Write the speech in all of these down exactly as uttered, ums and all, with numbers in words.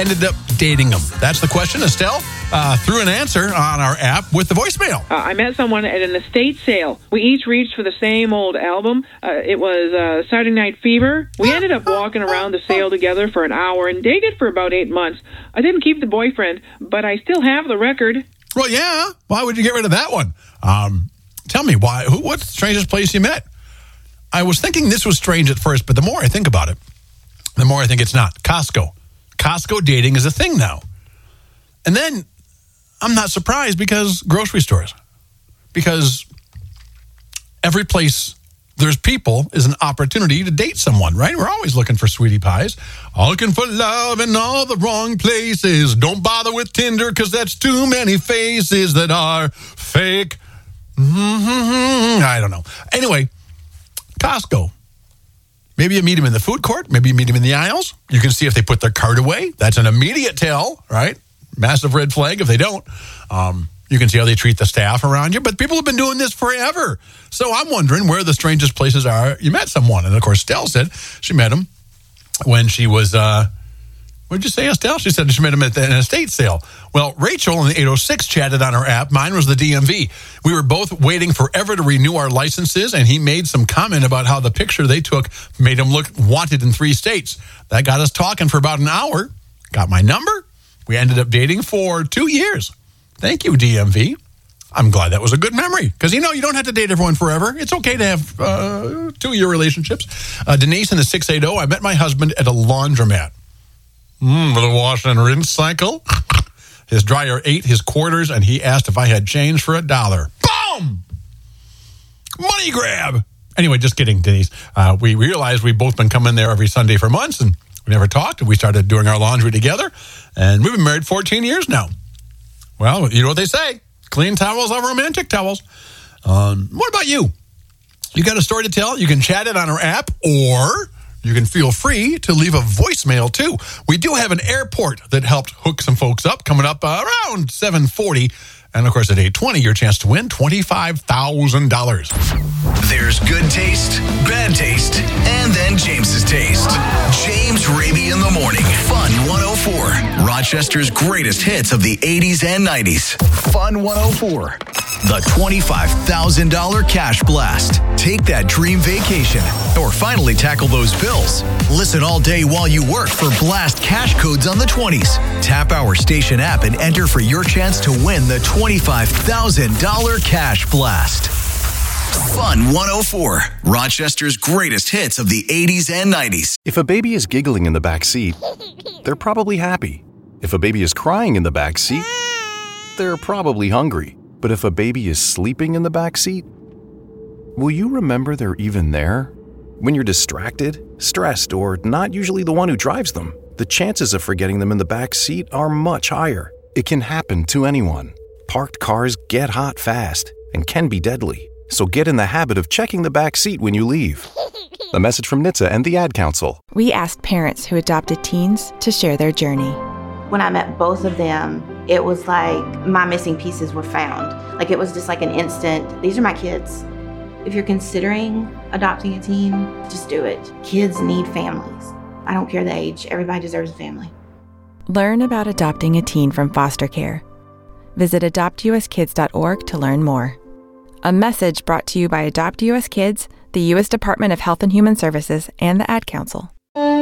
ended up dating him? That's the question. Estelle uh, threw an answer on our app with the voicemail. Uh, I met someone at an estate sale. We each reached for the same old album. Uh, it was uh, Saturday Night Fever. We ended up walking around the sale together for an hour and dated for about eight months. I didn't keep the boyfriend, but I still have the record. Well, yeah. Why would you get rid of that one? Um, tell me, why? Who? What's the strangest place you met? I was thinking this was strange at first, but the more I think about it, the more I think it's not. Costco. Costco dating is a thing now. And then I'm not surprised because grocery stores. Because every place there's people is an opportunity to date someone, right? We're always looking for sweetie pies. All looking for love in all the wrong places. Don't bother with Tinder because that's too many faces that are fake. Mm-hmm. I don't know. Anyway, Costco. Maybe you meet them in the food court. Maybe you meet them in the aisles. You can see if they put their cart away. That's an immediate tell, right? Massive red flag if they don't. Um, you can see how they treat the staff around you. But people have been doing this forever. So I'm wondering where the strangest places are you met someone. And, of course, Estelle said she met him when she was, uh, what did you say, Estelle? She said she met him at an estate sale. Well, Rachel in the eight oh six chatted on her app. Mine was the D M V. We were both waiting forever to renew our licenses, and he made some comment about how the picture they took made him look wanted in three states. That got us talking for about an hour. Got my number. We ended up dating for two years. Thank you, D M V. I'm glad that was a good memory. Because, you know, you don't have to date everyone forever. It's okay to have uh, two-year relationships. Uh, Denise in the six eighty, I met my husband at a laundromat. Mm, with a wash and rinse cycle. His dryer ate his quarters, and he asked if I had change for a dollar. Boom! Money grab! Anyway, just kidding, Denise. Uh, we realized we've both been coming there every Sunday for months, and we never talked. We started doing our laundry together, and we've been married fourteen years now. Well, you know what they say. Clean towels are romantic towels. Um, what about you? You got a story to tell? You can chat it on our app, or you can feel free to leave a voicemail, too. We do have an airport that helped hook some folks up coming up uh, around seven forty. And, of course, at eight twenty, your chance to win twenty-five thousand dollars. There's good taste, bad taste, and then James's taste. James Raby in the morning. Fun one oh four. Rochester's greatest hits of the eighties and nineties. Fun one oh four. The twenty-five thousand dollars Cash Blast. Take that dream vacation or finally tackle those bills. Listen all day while you work for Blast cash codes on the twenties. Tap our station app and enter for your chance to win the twenty-five thousand dollars Cash Blast. Fun one oh four. Rochester's greatest hits of the eighties and nineties. If a baby is giggling in the back seat, they're probably happy. If a baby is crying in the back seat, they're probably hungry. But if a baby is sleeping in the back seat, will you remember they're even there? When you're distracted, stressed, or not usually the one who drives them, the chances of forgetting them in the back seat are much higher. It can happen to anyone. Parked cars get hot fast and can be deadly. So get in the habit of checking the back seat when you leave. A message from N H T S A and the Ad Council. We asked parents who adopted teens to share their journey. When I met both of them, it was like my missing pieces were found. Like it was just like an instant, these are my kids. If you're considering adopting a teen, just do it. Kids need families. I don't care the age, everybody deserves a family. Learn about adopting a teen from foster care. Visit adopt u s kids dot org to learn more. A message brought to you by Adopt U S Kids, the U S Department of Health and Human Services, and the Ad Council.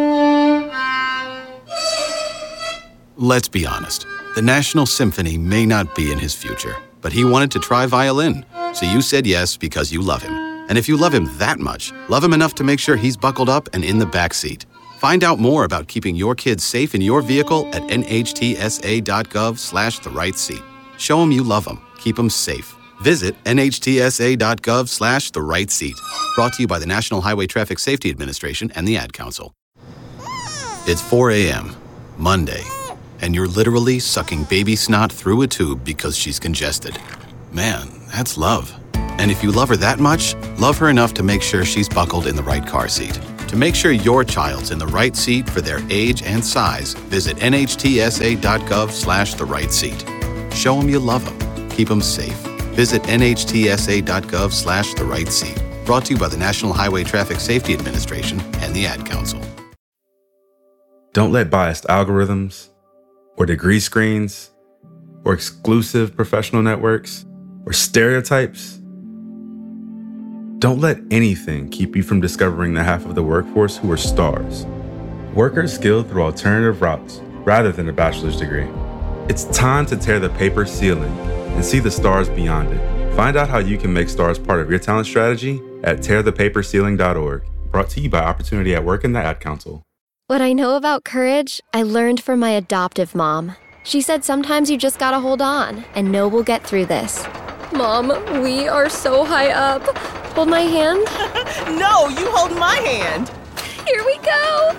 Let's be honest. The National Symphony may not be in his future, but he wanted to try violin. So you said yes because you love him. And if you love him that much, love him enough to make sure he's buckled up and in the back seat. Find out more about keeping your kids safe in your vehicle at N H T S A dot gov slash the right seat. Show him you love him. Keep him safe. Visit N H T S A dot gov slash the right seat. Brought to you by the National Highway Traffic Safety Administration and the Ad Council. It's four a.m., Monday, and you're literally sucking baby snot through a tube because she's congested. Man, that's love. And if you love her that much, love her enough to make sure she's buckled in the right car seat. To make sure your child's in the right seat for their age and size, visit N H T S A dot gov slash the right seat. Show them you love them. Keep them safe. Visit N H T S A dot gov slash the right seat. Brought to you by the National Highway Traffic Safety Administration and the Ad Council. Don't let biased algorithms, or degree screens, or exclusive professional networks, or stereotypes. Don't let anything keep you from discovering the half of the workforce who are stars. Workers skilled through alternative routes rather than a bachelor's degree. It's time to tear the paper ceiling and see the stars beyond it. Find out how you can make stars part of your talent strategy at tear the paper ceiling dot org. Brought to you by Opportunity at Work and the Ad Council. What I know about courage, I learned from my adoptive mom. She said sometimes you just gotta hold on and know we'll get through this. Mom, we are so high up. Hold my hand. No, you hold my hand. Here we go.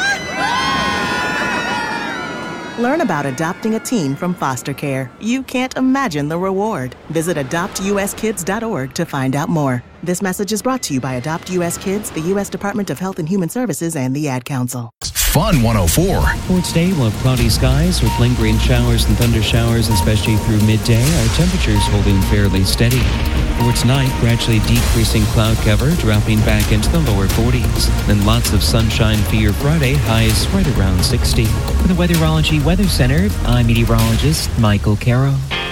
Learn about adopting a teen from foster care. You can't imagine the reward. Visit adopt u s kids dot org to find out more. This message is brought to you by Adopt U S Kids, the U S Department of Health and Human Services, and the Ad Council. Fun one oh four. For today, we'll have cloudy skies with lingering showers and thunder showers, especially through midday. Our temperatures holding fairly steady. For tonight, gradually decreasing cloud cover, dropping back into the lower forties. Then lots of sunshine for your Friday, highs right around sixty. For the Weatherology Weather Center, I'm meteorologist Michael Caro.